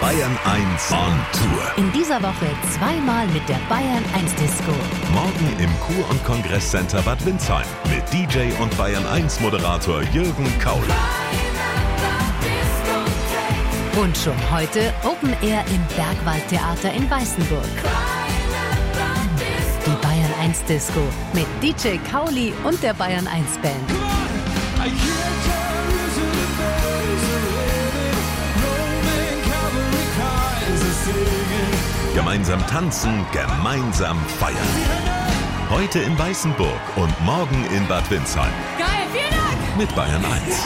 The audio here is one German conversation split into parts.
Bayern 1 on Tour. In dieser Woche zweimal mit der Bayern 1 Disco. Morgen im Kur- und Kongresscenter Bad Windsheim mit DJ und Bayern 1 Moderator Jürgen Kaul. Und schon heute Open Air im Bergwaldtheater in Weißenburg. Die Bayern 1 Disco mit DJ Kauli und der Bayern 1 Band. Gemeinsam tanzen, gemeinsam feiern. Heute in Weißenburg und morgen in Bad Windsheim. Geil, vielen Dank! Mit Bayern 1.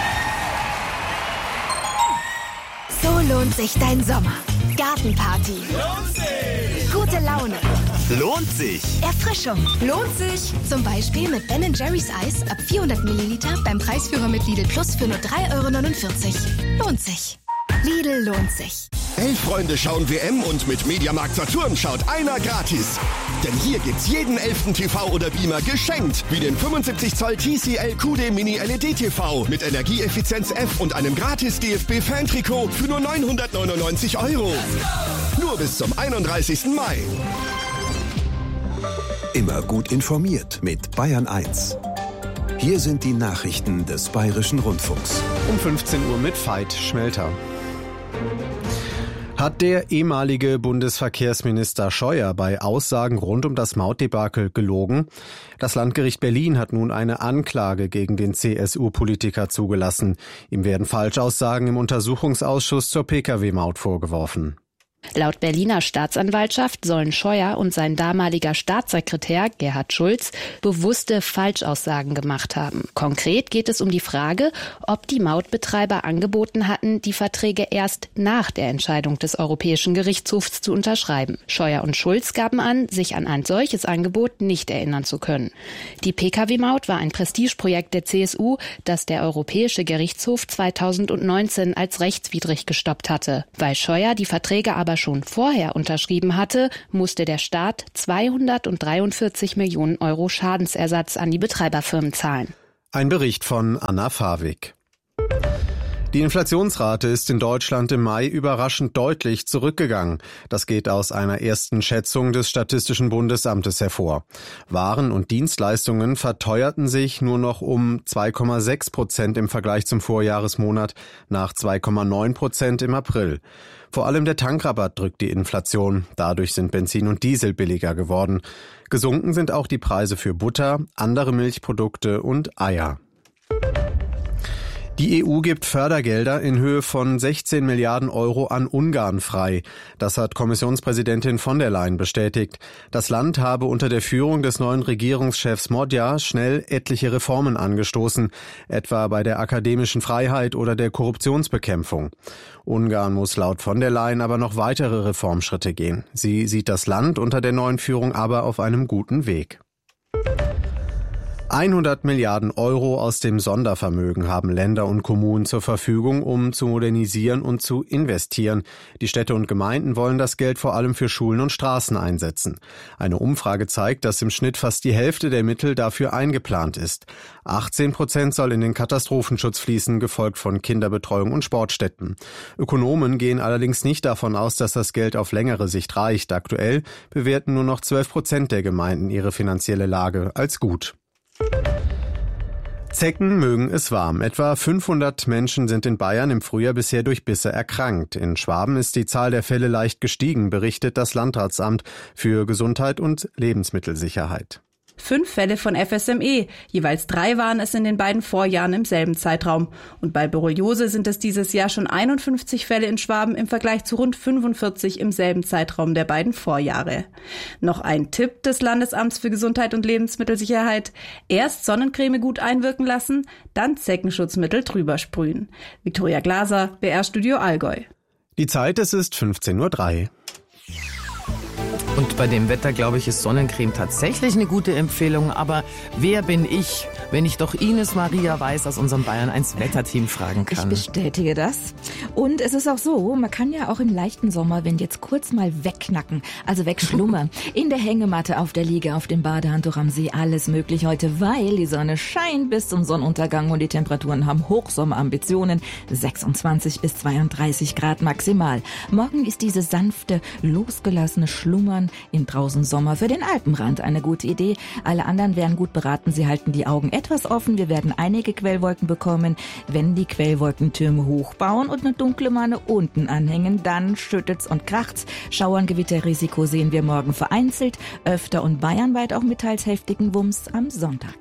So lohnt sich dein Sommer. Gartenparty. Lohnt sich! Gute Laune. Lohnt sich! Erfrischung. Lohnt sich. Zum Beispiel mit Ben & Jerry's Eis ab 400 Milliliter beim Preisführer mit Lidl Plus für nur 3,49 €. Lohnt sich. Lidl lohnt sich. 11 Freunde schauen WM und mit Mediamarkt Saturn schaut einer gratis. Denn hier gibt's jeden 11. TV oder Beamer geschenkt. Wie den 75 Zoll TCL QD Mini LED TV mit Energieeffizienz F und einem gratis DFB-Fan-Trikot für nur 999 €. Nur bis zum 31. Mai. Immer gut informiert mit Bayern 1. Hier sind die Nachrichten des Bayerischen Rundfunks. Um 15 Uhr mit Veit Schmelter. Hat der ehemalige Bundesverkehrsminister Scheuer bei Aussagen rund um das Mautdebakel gelogen? Das Landgericht Berlin hat nun eine Anklage gegen den CSU-Politiker zugelassen. Ihm werden Falschaussagen im Untersuchungsausschuss zur Pkw-Maut vorgeworfen. Laut Berliner Staatsanwaltschaft sollen Scheuer und sein damaliger Staatssekretär Gerhard Schulz bewusste Falschaussagen gemacht haben. Konkret geht es um die Frage, ob die Mautbetreiber angeboten hatten, die Verträge erst nach der Entscheidung des Europäischen Gerichtshofs zu unterschreiben. Scheuer und Schulz gaben an, sich an ein solches Angebot nicht erinnern zu können. Die Pkw-Maut war ein Prestigeprojekt der CSU, das der Europäische Gerichtshof 2019 als rechtswidrig gestoppt hatte. Weil Scheuer die Verträge aber schon vorher unterschrieben hatte, musste der Staat 243 Millionen € Schadensersatz an die Betreiberfirmen zahlen. Ein Bericht von Anna Fawig. Die Inflationsrate ist in Deutschland im Mai überraschend deutlich zurückgegangen. Das geht aus einer ersten Schätzung des Statistischen Bundesamtes hervor. Waren und Dienstleistungen verteuerten sich nur noch um 2,6% im Vergleich zum Vorjahresmonat nach 2,9% im April. Vor allem der Tankrabatt drückt die Inflation. Dadurch sind Benzin und Diesel billiger geworden. Gesunken sind auch die Preise für Butter, andere Milchprodukte und Eier. Die EU gibt Fördergelder in Höhe von 16 Milliarden € an Ungarn frei. Das hat Kommissionspräsidentin von der Leyen bestätigt. Das Land habe unter der Führung des neuen Regierungschefs Modja schnell etliche Reformen angestoßen, etwa bei der akademischen Freiheit oder der Korruptionsbekämpfung. Ungarn muss laut von der Leyen aber noch weitere Reformschritte gehen. Sie sieht das Land unter der neuen Führung aber auf einem guten Weg. 100 Milliarden € aus dem Sondervermögen haben Länder und Kommunen zur Verfügung, um zu modernisieren und zu investieren. Die Städte und Gemeinden wollen das Geld vor allem für Schulen und Straßen einsetzen. Eine Umfrage zeigt, dass im Schnitt fast die Hälfte der Mittel dafür eingeplant ist. 18% soll in den Katastrophenschutz fließen, gefolgt von Kinderbetreuung und Sportstätten. Ökonomen gehen allerdings nicht davon aus, dass das Geld auf längere Sicht reicht. Aktuell bewerten nur noch 12% der Gemeinden ihre finanzielle Lage als gut. Zecken mögen es warm. Etwa 500 Menschen sind in Bayern im Frühjahr bisher durch Bisse erkrankt. In Schwaben ist die Zahl der Fälle leicht gestiegen, berichtet das Landratsamt für Gesundheit und Lebensmittelsicherheit. 5 Fälle von FSME, jeweils 3 waren es in den beiden Vorjahren im selben Zeitraum. Und bei Borreliose sind es dieses Jahr schon 51 Fälle in Schwaben im Vergleich zu rund 45 im selben Zeitraum der beiden Vorjahre. Noch ein Tipp des Landesamts für Gesundheit und Lebensmittelsicherheit: Erst Sonnencreme gut einwirken lassen, dann Zeckenschutzmittel drüber sprühen. Viktoria Glaser, BR Studio Allgäu. Die Zeit, es ist 15:03 Uhr. Und bei dem Wetter, glaube ich, ist Sonnencreme tatsächlich eine gute Empfehlung. Aber wer bin ich, wenn ich doch Ines Maria Weiß aus unserem Bayern 1 Wetterteam fragen kann? Ich bestätige das. Und es ist auch so, man kann ja auch im leichten Sommerwind jetzt kurz mal wegknacken, also wegschlummern. In der Hängematte, auf der Liege, auf dem Badehandtuch am See, alles möglich heute, weil die Sonne scheint bis zum Sonnenuntergang und die Temperaturen haben Hochsommerambitionen, 26 bis 32 Grad maximal. Morgen ist diese sanfte, losgelassene Schlummern in draußen Sommer für den Alpenrand eine gute Idee. Alle anderen wären gut beraten, sie halten die Augen etwas offen. Wir werden einige Quellwolken bekommen. Wenn die Quellwolkentürme hochbauen und eine dunkle Manne unten anhängen, dann schüttet's und kracht's. Schauern, Gewitterrisiko sehen wir morgen vereinzelt, öfter und bayernweit auch mit teils heftigen Wumms am Sonntag.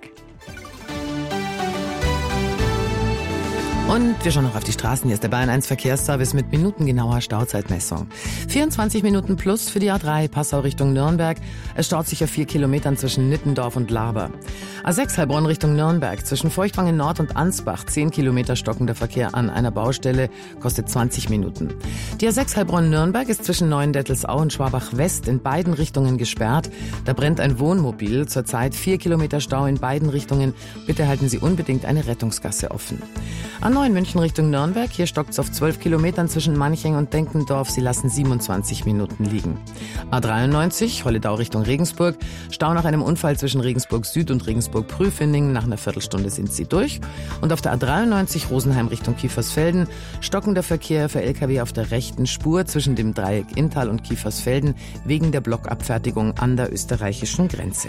Und wir schauen noch auf die Straßen. Hier ist der Bayern 1 Verkehrsservice mit minutengenauer Stauzeitmessung. 24 Minuten plus für die A3 Passau Richtung Nürnberg. Es staut sich auf 4 Kilometern zwischen Nittendorf und Laber. A6 Heilbronn Richtung Nürnberg. Zwischen Feuchtwangen Nord und Ansbach 10 Kilometer stockender Verkehr an einer Baustelle, kostet 20 Minuten. Die A6 Heilbronn Nürnberg ist zwischen Neuendettelsau und Schwabach West in beiden Richtungen gesperrt. Da brennt ein Wohnmobil. Zurzeit 4 Kilometer Stau in beiden Richtungen. Bitte halten Sie unbedingt eine Rettungsgasse offen. A9 München Richtung Nürnberg. Hier stockt es auf 12 Kilometern zwischen Manching und Denkendorf. Sie lassen 27 Minuten liegen. A93 Holledau Richtung Regensburg. Stau nach einem Unfall zwischen Regensburg Süd und Regensburg-Prüfeningen. Nach einer Viertelstunde sind sie durch. Und auf der A93 Rosenheim Richtung Kiefersfelden. Stockender Verkehr für Lkw auf der rechten Spur zwischen dem Dreieck Inntal und Kiefersfelden wegen der Blockabfertigung an der österreichischen Grenze.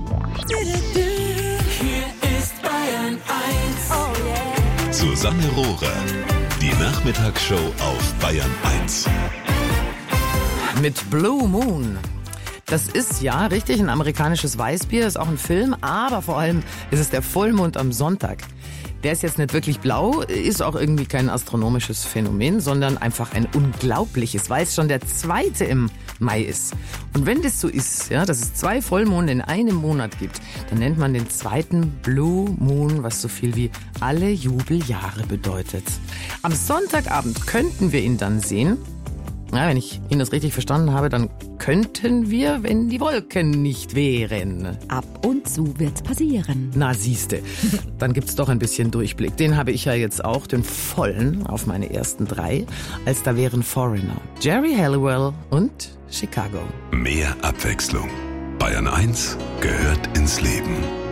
Hier ist Bayern 1. Oh yeah. Susanne Rohrer, die Nachmittagsshow auf Bayern 1. Mit Blue Moon. Das ist ja richtig ein amerikanisches Weißbier, ist auch ein Film, aber vor allem ist es der Vollmond am Sonntag. Der ist jetzt nicht wirklich blau, ist auch irgendwie kein astronomisches Phänomen, sondern einfach ein unglaubliches, weil es schon der zweite im Mai ist. Und wenn das so ist, ja, dass es 2 Vollmonde in einem Monat gibt, dann nennt man den zweiten Blue Moon, was so viel wie alle Jubeljahre bedeutet. Am Sonntagabend könnten wir ihn dann sehen. Ja, wenn ich Ihnen das richtig verstanden habe, dann könnten wir, wenn die Wolken nicht wären. Ab und zu wird's passieren. Na siehste, dann gibt's doch ein bisschen Durchblick. Den habe ich ja jetzt auch, den vollen, auf meine ersten 3, als da wären Foreigner, Jerry Halliwell und Chicago. Mehr Abwechslung. Bayern 1 gehört ins Leben.